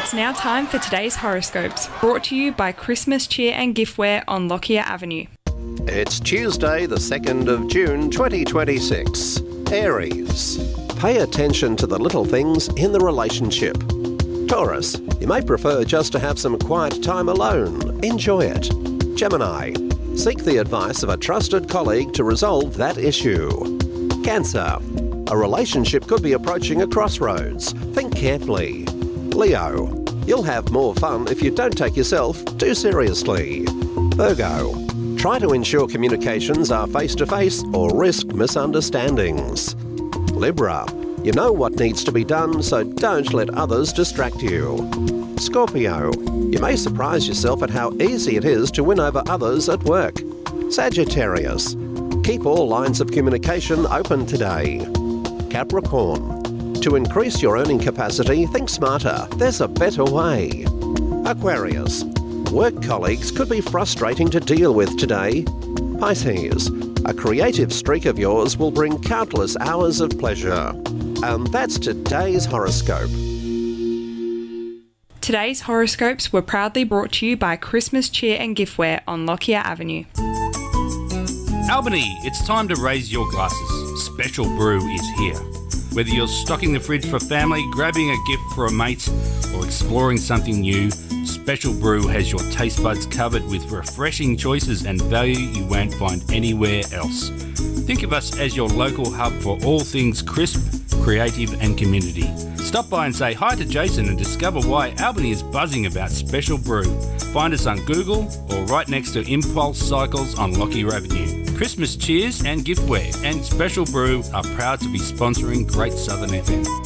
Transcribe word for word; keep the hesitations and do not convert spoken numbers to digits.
It's now time for today's horoscopes, brought to you by Christmas Cheer and Giftware on Lockyer Avenue. It's Tuesday, the second of June, twenty twenty-six. Aries. Pay attention to the little things in the relationship. Taurus. You may prefer just to have some quiet time alone. Enjoy it. Gemini. Seek the advice of a trusted colleague to resolve that issue. Cancer. A relationship could be approaching a crossroads. Think carefully. Leo. You'll have more fun if you don't take yourself too seriously. Virgo. Try to ensure communications are face-to-face or risk misunderstandings. Libra. You know what needs to be done, so don't let others distract you. Scorpio. You may surprise yourself at how easy it is to win over others at work. Sagittarius. Keep all lines of communication open today. Capricorn. To increase your earning capacity, think smarter. There's a better way. Aquarius. Work colleagues could be frustrating to deal with today. Pisces. A creative streak of yours will bring countless hours of pleasure. And that's today's horoscope. Today's horoscopes were proudly brought to you by Christmas Cheer and Giftware on Lockyer Avenue. Albany, it's time to raise your glasses. Special Brew is here. Whether you're stocking the fridge for family, grabbing a gift for a mate, or exploring something new, Special Brew has your taste buds covered with refreshing choices and value you won't find anywhere else. Think of us as your local hub for all things crisp, creative and community. Stop by and say hi to Jason and discover why Albany is buzzing about Special Brew. Find us on Google or right next to Impulse Cycles on Lockyer Avenue. Christmas Cheers and Giftware and Special Brew are proud to be sponsoring Great Southern F M.